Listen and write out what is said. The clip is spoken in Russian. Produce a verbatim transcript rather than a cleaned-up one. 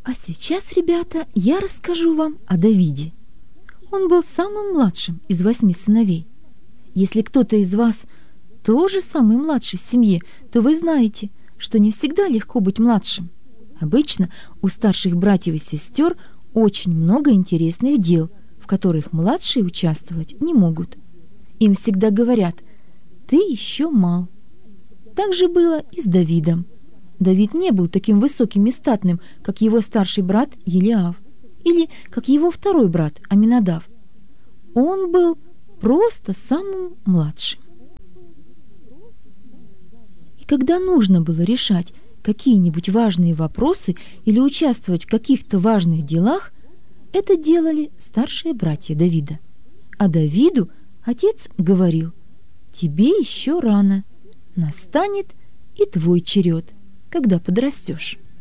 А сейчас, ребята, я расскажу вам о Давиде. Он был самым младшим из восьми сыновей. Если кто-то из вас тоже самый младший в семье, то вы знаете, что не всегда легко быть младшим. Обычно у старших братьев и сестер очень много интересных дел, в которых младшие участвовать не могут. Им всегда говорят: «Ты еще мал». Так же было и с Давидом. Давид не был таким высоким и статным, как его старший брат Елиав, или как его второй брат Аминадав. Он был просто самым младшим. И когда нужно было решать какие-нибудь важные вопросы или участвовать в каких-то важных делах, это делали старшие братья Давида. А Давиду отец говорил: «Тебе еще рано, настанет и твой черед, когда подрастешь».